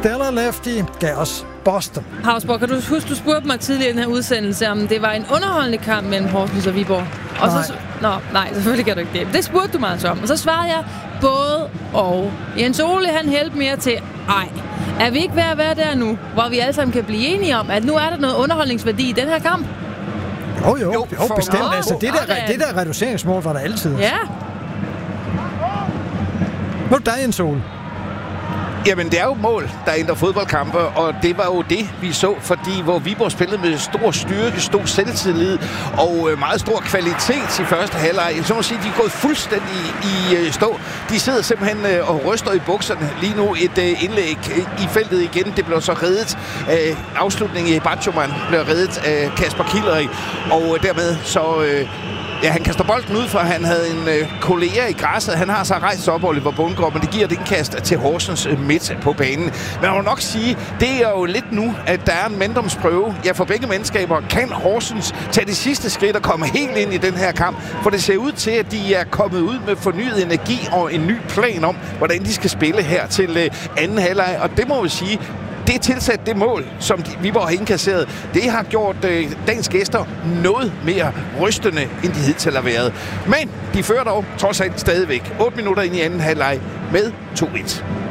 Stella Lefty gav os Boston. Hausborg, kan du huske, du spurgte mig tidligere i den her udsendelse, om det var en underholdende kamp mellem Horsens og Viborg? Og Nej. Nej, selvfølgelig kan du ikke det. Det spurgte du mig altså om. Og så svarede jeg både og. Jens Ole, han hældte mere til, er vi ikke ved at være der nu, hvor vi alle sammen kan blive enige om, at nu er der noget underholdningsværdi i den her kamp? Jo, bestemt. Altså, det der reduceringsmål var der altid. Ja. Hvor er dig, Jens Ole? Jamen, det er jo mål, der ændrer fodboldkampe, og det var jo det, vi så, fordi hvor Viborg spillede med stor styrke, stor selvtillid og meget stor kvalitet i første halvleg. Så må sige, de er gået fuldstændig i stå. De sidder simpelthen og ryster i bukserne. Lige nu et indlæg i feltet igen. Det blev så reddet. Afslutningen i Batjoman blev reddet af Kasper Killeri, og dermed så... Ja, han kaster bolden ud, for han havde en kollega i græsset. Han har så rejst op, Oliver Bundgaard, men det giver et indkast til Horsens midt på banen. Men jeg må nok sige, det er jo lidt nu, at der er en manddomsprøve. Ja, for begge mandskaber kan Horsens tage det sidste skridt og komme helt ind i den her kamp. For det ser ud til, at de er kommet ud med fornyet energi og en ny plan om, hvordan de skal spille her til anden halvleg. Og det må vi sige, det tilsat det mål, som Viborg har indkasseret, det har gjort dagens gæster noget mere rystende, end de hidtil har været. Men de fører dog trods alt stadigvæk 8 minutter ind i anden halvleg med 2-1.